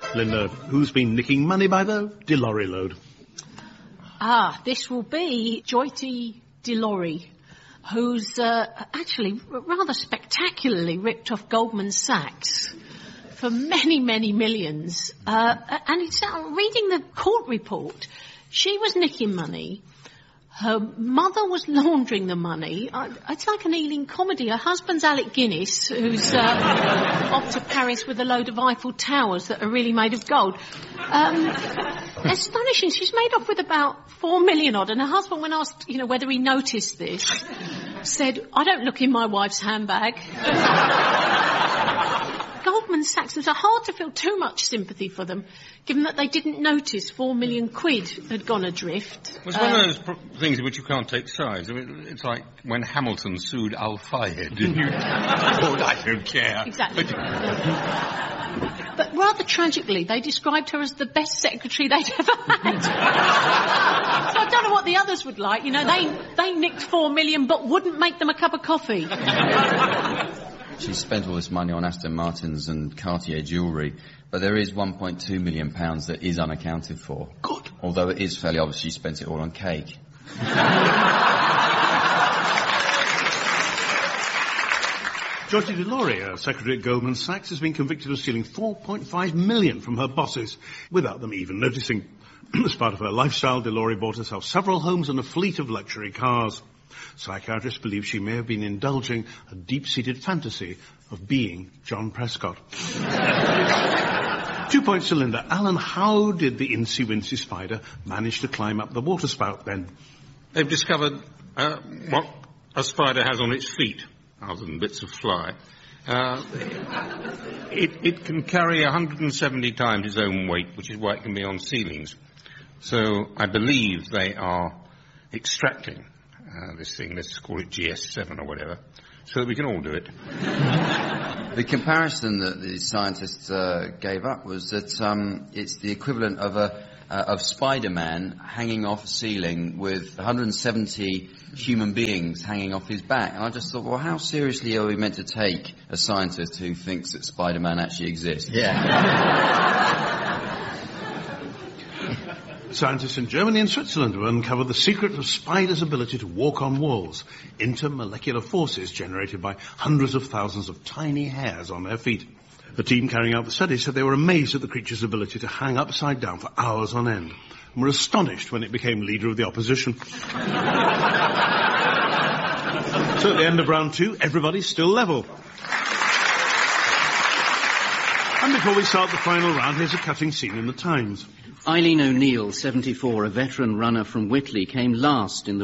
Linda, who's been nicking money by the DeLorry load? This will be Joyty DeLorry, who's actually rather spectacularly ripped off Goldman Sachs for many, many millions. And it's reading the court report, she was nicking money. Her mother was laundering the money. It's like an Ealing comedy. Her husband's Alec Guinness, who's off to Paris with a load of Eiffel Towers that are really made of gold. Astonishing. She's made off with about 4 million odd. And her husband, when asked, whether he noticed this, said, "I don't look in my wife's handbag." Goldman Sachs, it was hard to feel too much sympathy for them, given that they didn't notice 4 million quid had gone adrift. It's one of those things in which you can't take sides. I mean, it's like when Hamilton sued Al Fayed. I don't care. Exactly. But rather tragically, they described her as the best secretary they'd ever had. So I don't know what the others would like. They nicked 4 million but wouldn't make them a cup of coffee. She spent all this money on Aston Martins and Cartier jewellery, but there is £1.2 million that is unaccounted for. Good. Although it is fairly obvious she spent it all on cake. Joyty DeLorry, secretary at Goldman Sachs, has been convicted of stealing £4.5 million from her bosses without them even noticing. As part of her lifestyle, DeLorry bought herself several homes and a fleet of luxury cars. Psychiatrists believe she may have been indulging a deep-seated fantasy of being John Prescott. 2 points to Linda. Alan, how did the Incy-Wincy spider manage to climb up the water spout then? They've discovered what a spider has on its feet, other than bits of fly. It can carry 170 times its own weight, which is why it can be on ceilings. So I believe they are extracting this thing, let's call it GS7 or whatever, so that we can all do it. The comparison that the scientists gave up was that it's the equivalent of Spider-Man hanging off a ceiling with 170 human beings hanging off his back. And I just thought, well, how seriously are we meant to take a scientist who thinks that Spider-Man actually exists? Yeah. Scientists in Germany and Switzerland have uncovered the secret of spiders' ability to walk on walls, intermolecular forces generated by hundreds of thousands of tiny hairs on their feet. The team carrying out the study said they were amazed at the creature's ability to hang upside down for hours on end, and were astonished when it became leader of the opposition. So at the end of round 2, everybody's still level. And before we start the final round, here's a cutting scene in the Times. Eileen O'Neill, 74, a veteran runner from Whitley, came last in the